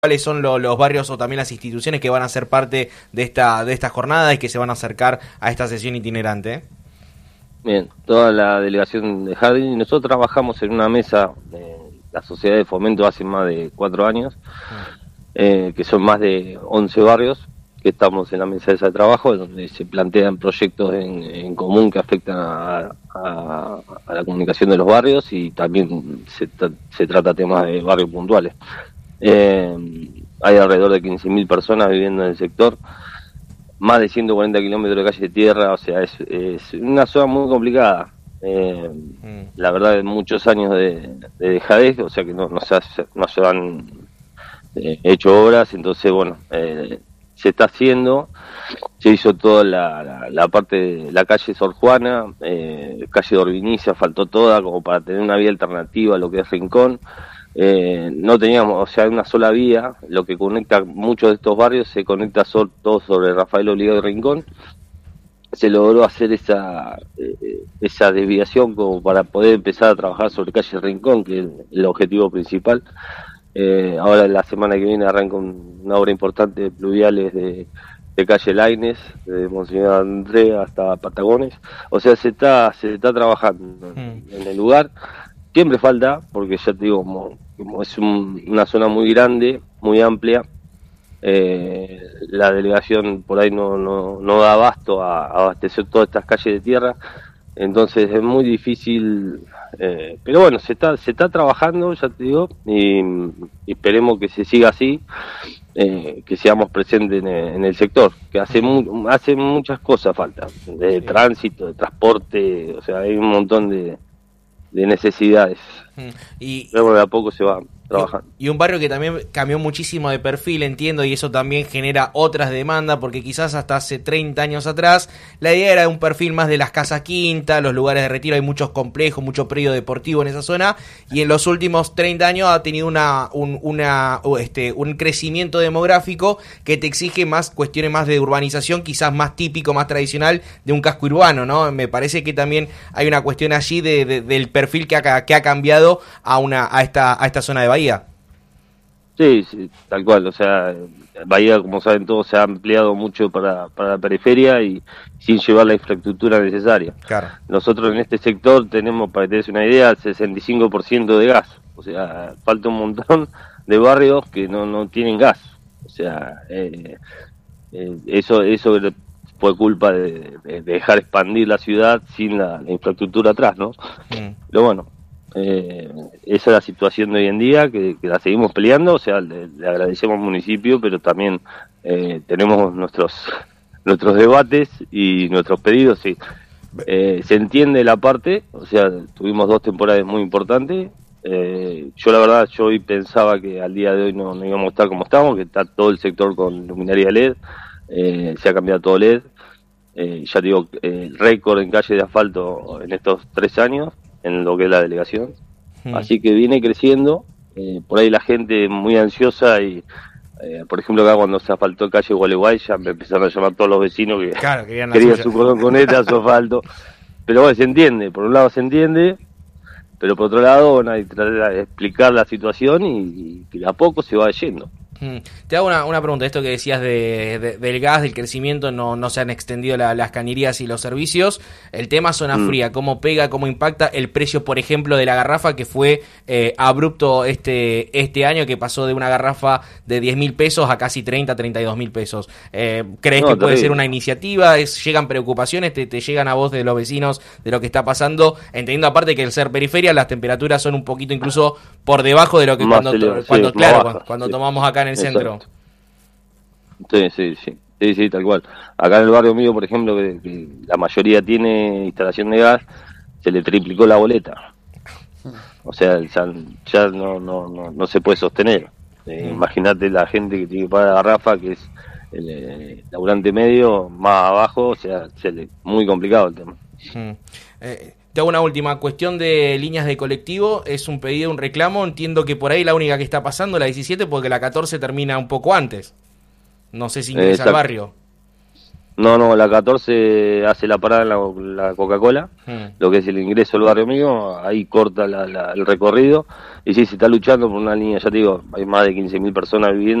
cuáles son los barrios o también las instituciones que van a ser parte de esta jornada y que se van a acercar a esta sesión itinerante. Bien, toda la delegación de Jardín, y nosotros trabajamos en una mesa de la Sociedad de Fomento hace más de 4 años, que son más de 11 barrios, que estamos en la mesa esa de trabajo, donde se plantean proyectos en común que afectan a la comunicación de los barrios, y también se trata temas de barrios puntuales. Hay alrededor de 15.000 personas viviendo en el sector, más de 140 kilómetros de calle de tierra, o sea, es una zona muy complicada. La verdad, de muchos años de dejadez, o sea que no se han hecho obras, entonces, bueno, se está haciendo. Se hizo toda la parte de la calle Sor Juana, calle de Orvinicia, faltó toda como para tener una vía alternativa a lo que es Rincón. No teníamos, o sea, una sola vía, lo que conecta muchos de estos barrios se conecta todo sobre Rafael Obligado y Rincón. Se logró hacer esa desviación como para poder empezar a trabajar sobre calle Rincón, que es el objetivo principal. Ahora la semana que viene arranca una obra importante de pluviales de calle Lainez, de Monseñor Andrea hasta Patagones. O sea, se está trabajando en el lugar. Siempre falta, porque ya te digo, como es una zona muy grande, muy amplia, la delegación por ahí no da abasto a abastecer todas estas calles de tierra, entonces es muy difícil, pero bueno, se está trabajando, ya te digo, y esperemos que se siga así, que seamos presentes en el sector, que hace muchas cosas falta, de tránsito, de transporte, o sea, hay un montón de necesidades. Y luego de a poco se va trabajando. Y un barrio que también cambió muchísimo de perfil, entiendo, y eso también genera otras demandas, porque quizás hasta hace 30 años atrás la idea era un perfil más de las casas quintas, los lugares de retiro, hay muchos complejos, mucho predio deportivo en esa zona, y en los últimos 30 años ha tenido un crecimiento demográfico que te exige más cuestiones más de urbanización, quizás más típico, más tradicional de un casco urbano, ¿no? Me parece que también hay una cuestión allí del perfil que ha cambiado a esta zona de Bahía. Sí, tal cual, o sea, Bahía, como saben todos, se ha ampliado mucho para la periferia y sin llevar la infraestructura necesaria. Claro. Nosotros en este sector tenemos, para que te des una idea, 65% de gas, o sea, falta un montón de barrios que no tienen gas, o sea, eso fue culpa de dejar expandir la ciudad sin la infraestructura atrás, ¿no? Pero bueno, esa es la situación de hoy en día, que la seguimos peleando, o sea, le agradecemos al municipio, pero también tenemos nuestros debates y nuestros pedidos, sí. Se entiende la parte, o sea, tuvimos 2 temporadas muy importantes. Yo la verdad, yo hoy pensaba que al día de hoy no íbamos a estar como estamos, que está todo el sector con luminaria LED, se ha cambiado todo LED, ya digo, récord en calle de asfalto en estos 3 años, en lo que es la delegación, así que viene creciendo, por ahí la gente muy ansiosa y por ejemplo acá cuando se asfaltó calle Gualeguay ya me empezaron a llamar todos los vecinos que querían su cordón con su asfalto, pero bueno, se entiende, por un lado se entiende, pero por otro lado, bueno, hay que tratar de explicar la situación y que de a poco se va yendo. Te hago una pregunta, esto que decías del gas, del crecimiento, no se han extendido las cañerías y los servicios, el tema zona fría, ¿cómo pega, cómo impacta el precio, por ejemplo, de la garrafa, que fue abrupto este año, que pasó de una garrafa de 10.000 pesos a casi 32.000 pesos? ¿Crees que puede ser una iniciativa? ¿Llegan preocupaciones? ¿Te llegan a vos de los vecinos de lo que está pasando? Entendiendo aparte que el ser periferia, las temperaturas son un poquito incluso por debajo de lo que cuando tomamos acá en el centro. Sí, tal cual. Acá en el barrio mío, por ejemplo, que la mayoría tiene instalación de gas, se le triplicó la boleta. O sea, ya no se puede sostener. Imagínate la gente que tiene que pagar la garrafa, que es el laburante medio, más abajo, o sea, muy complicado el tema. Te hago una última cuestión de líneas de colectivo, es un pedido, un reclamo, entiendo que por ahí la única que está pasando la 17 porque la 14 termina un poco antes, no sé si ingresa al barrio. No, la 14 hace la parada en la Coca-Cola, lo que es el ingreso al barrio mío, ahí corta el recorrido, y sí, se está luchando por una línea, ya te digo, hay más de 15.000 personas viviendo.